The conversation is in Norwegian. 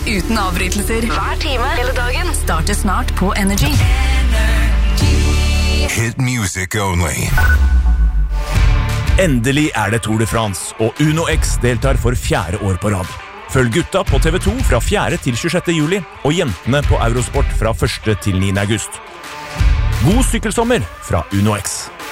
uten avbrytelser. Hver time, hele dagen. Starter snart på Energy. Hit music only. Endelig det Tour de France, og Uno X deltar for 4. år på rad. Følg gutta på TV2 fra 4. til 26. juli, og jentene på Eurosport fra 1. til 9. august. God sykkelsommer fra Uno X.